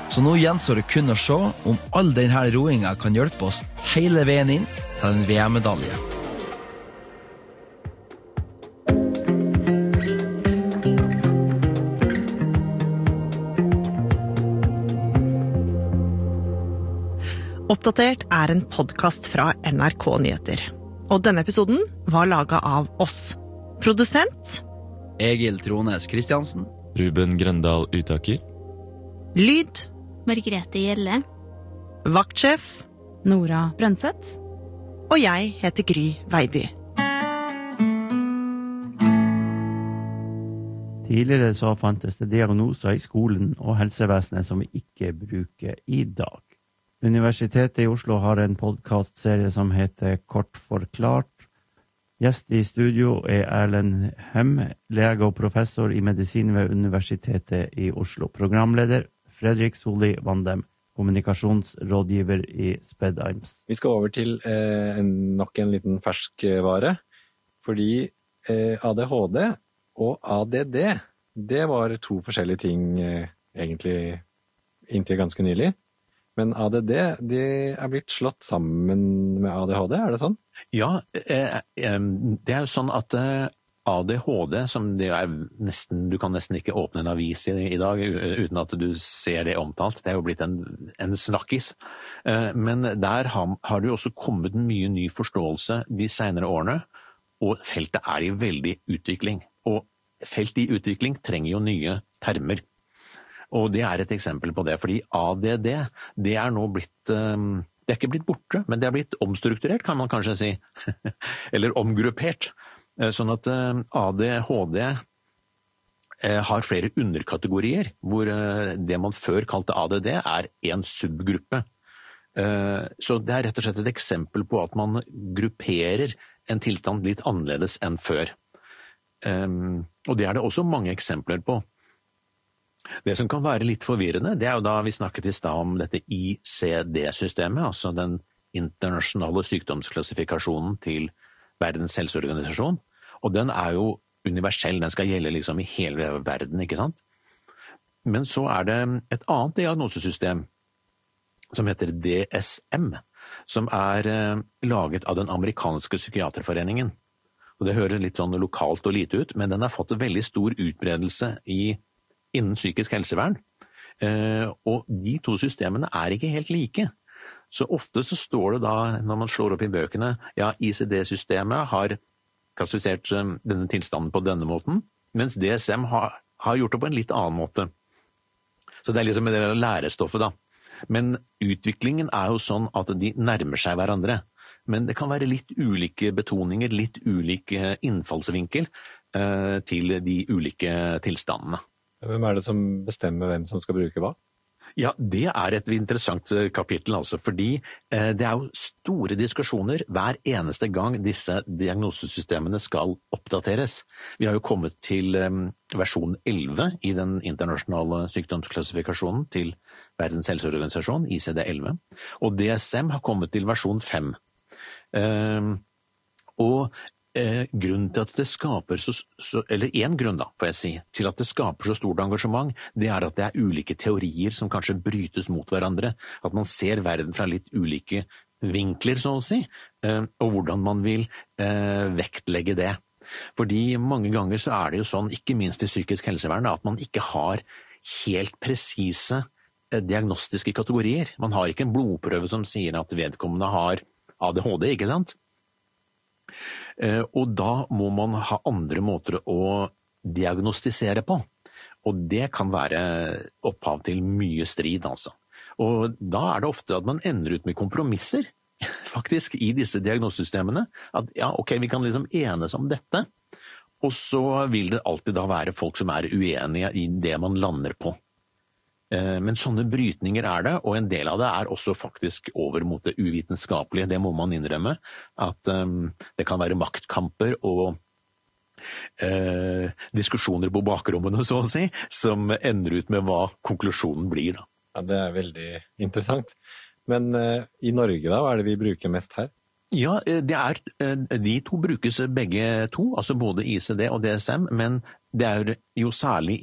Så nå gjenstår det kun å se om all denne roingen kan hjelpe oss hele veien inn til en VM-medalje. Oppdatert er en podcast fra NRK Nyheter. Og denne episoden var laget av oss. Produsent Egil Trones Kristiansen. Ruben Grøndal Utaker. Lyd Margrethe Gjelle. Vaktsjef Nora Brønseth. og jeg heter Gry Veiby. Tidligere så fantes det diagnoser i skolen og helsevesenet som vi ikke bruker i dag. Universitetet i Oslo har en podcastserie som heter Kort forklart. Gjest i studio er Erlend Hem, lege og professor i medisin ved Universitetet i Oslo. Programleder Fredrik Solli Vandem, kommunikasjonsrådgiver i Spedimes. Vi skal over til nok en liten ferskvare, fordi ADHD og ADD, det var to forskjellige ting egentlig inntil ganske nylig. Men ADD, det er blitt slått sammen med ADHD, er det sånn? Ja, det er jo sånn at ADHD, som det er nesten, du kan nesten ikke åpne en avis i dag uten at du ser det omtalt, det er jo blitt en snakkis. Men der har det jo også kommet mye ny forståelse de senere årene, og feltet er i veldig utvikling. Og felt i utvikling trenger jo nye termer. Og det er et eksempel på det, fordi ADD, det er nå blitt, det er ikke blitt borte, men det er blitt omstrukturert, kan man kanskje si, eller omgruppert. Sånn at ADHD har flere underkategorier, hvor det man før kalte ADD er en subgruppe. Så det er rett og slett et eksempel på at man grupperer en tilstand litt annerledes enn før. Og det er det også mange eksempler på. Det som kan være litt forvirrende, det er jo da vi snakket i sted om dette ICD-systemet, altså den internasjonale sykdomsklassifikasjonen til Verdens helseorganisasjon, og den er jo universell, den skal gjelde liksom i hele verden, ikke sant? Men så er det et annet diagnosesystem som heter DSM, som er laget av den amerikanske psykiaterforeningen. Og det høres litt sånn lokalt og lite ut, men den har fått veldig stor utbredelse innen psykisk helsevern, og de to systemene er ikke helt like. Så ofte så står det da, når man slår opp i bøkene, ja, ICD-systemet har klassifisert denne tilstanden på denne måten, mens DSM har gjort det på en litt annen måte. Så det er liksom det lærestoffet da. Men utviklingen er jo sånn at de nærmer seg hverandre. Men det kan være litt ulike betoninger, litt ulik innfallsvinkel til de ulike tilstandene. Hvem er det som bestemmer hvem som skal bruke hva? Ja, det er et interessant kapittel, altså, fordi det er jo store diskusjoner hver eneste gang disse diagnosesystemene skal oppdateres. Vi har jo kommet til versjon 11 i den internasjonale sykdomsklassifikasjonen til Verdens helseorganisasjon, ICD-11, og DSM har kommet til versjon 5. Grunnen til at det skaper eller en grunn da, får jeg si, til at det skaper så stort engasjement, det er at det er ulike teorier som kanskje brytes mot hverandre, at man ser verden fra litt ulike vinkler, så å si, og hvordan man vil vektlegge det. Fordi mange ganger så er det jo sånn, ikke minst i psykisk helsevern, at man ikke har helt presise diagnostiske kategorier. Man har ikke en blodprøve som sier at vedkommende har ADHD, ikke sant? Og da må man ha andre måter å diagnostisere på, og det kan være opphav til mye strid, altså. Og da er det ofte at man ender ut med kompromisser, faktisk, i disse diagnosesystemene, at ja, ok, vi kan liksom enes om dette, og så vil det alltid da være folk som er uenige i det man lander på. Men sånne brytninger er det, og en del av det er også faktisk over mot det uvitenskapelige. Det må man innrømme, at det kan være maktkamper og diskusjoner på bakrommene, så å si, som ender ut med hva konklusjonen blir. Da. Ja, det er veldig interessant. Men i Norge da, hva er det vi bruker mest her? Ja, de to brukes begge to, altså både ICD og DSM, men det er jo særlig